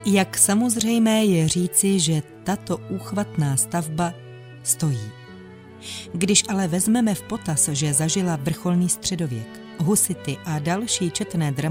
Jak samozřejmé je říci, že tato úchvatná stavba stojí. Když ale vezmeme v potaz, že zažila vrcholný středověk, husity a další četné